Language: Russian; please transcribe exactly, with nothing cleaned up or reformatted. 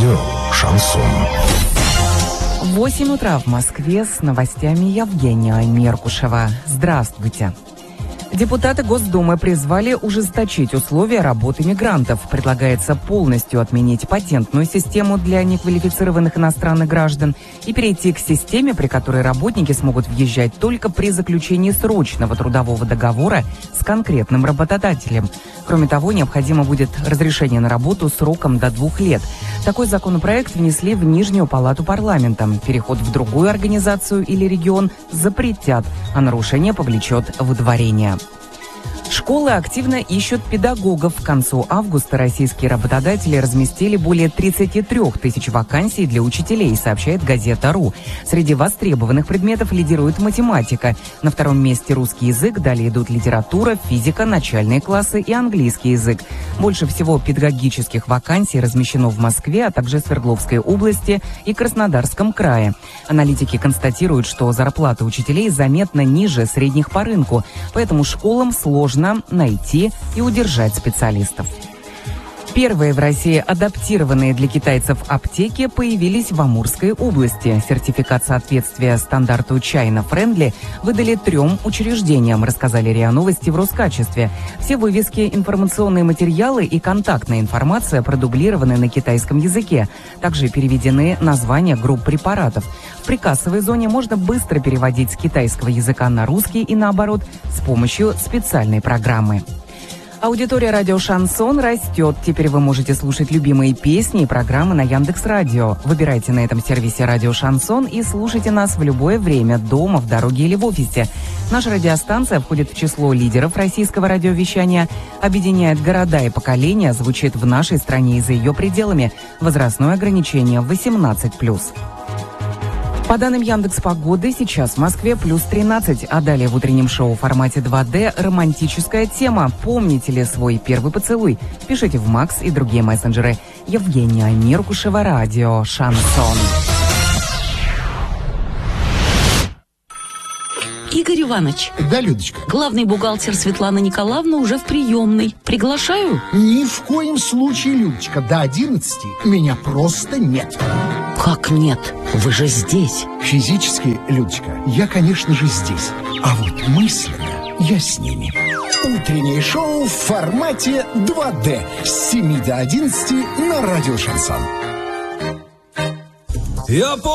Радио «Шансон». восемь утра в Москве, с новостями Евгения Меркушева. Здравствуйте. Депутаты Госдумы призвали ужесточить условия работы мигрантов. Предлагается полностью отменить патентную систему для неквалифицированных иностранных граждан и перейти к системе, при которой работники смогут въезжать только при заключении срочного трудового договора с конкретным работодателем. Кроме того, необходимо будет разрешение на работу сроком до двух лет. Такой законопроект внесли в Нижнюю палату парламента. Переход в другую организацию или регион запретят, а нарушение повлечет выдворение. Школы активно ищут педагогов. К концу августа российские работодатели разместили более тридцати трёх тысяч вакансий для учителей, сообщает газета.ру. Среди востребованных предметов лидирует математика. На втором месте русский язык, далее идут литература, физика, начальные классы и английский язык. Больше всего педагогических вакансий размещено в Москве, а также Свердловской области и Краснодарском крае. Аналитики констатируют, что зарплаты учителей заметно ниже средних по рынку, поэтому школам сложно найти и удержать специалистов. Первые в России адаптированные для китайцев аптеки появились в Амурской области. Сертификат соответствия стандарту China Friendly выдали трем учреждениям, рассказали РИА Новости в Роскачестве. Все вывески, информационные материалы и контактная информация продублированы на китайском языке. Также переведены названия групп препаратов. В прикассовой зоне можно быстро переводить с китайского языка на русский и наоборот с помощью специальной программы. Аудитория радио «Шансон» растет. Теперь вы можете слушать любимые песни и программы на Яндекс.Радио. Выбирайте на этом сервисе «Радио Шансон» и слушайте нас в любое время, дома, в дороге или в офисе. Наша радиостанция входит в число лидеров российского радиовещания, объединяет города и поколения, звучит в нашей стране и за ее пределами. Возрастное ограничение восемнадцать плюс. По данным Яндекс.Погоды, сейчас в Москве плюс тринадцать, а далее в утреннем шоу в формате два дэ романтическая тема. Помните ли свой первый поцелуй? Пишите в Макс и другие мессенджеры. Евгения Меркушева, радио «Шансон». Игорь Иванович. Да, Людочка. Главный бухгалтер Светлана Николаевна уже в приемной. Приглашаю? Ни в коем случае, Людочка. До одиннадцати меня просто нет. Как нет? Вы же здесь. Физически, Людочка, я, конечно же, здесь. А вот мысленно я с ними. Утреннее шоу в формате два дэ с семи до одиннадцати на радио «Шансон». Я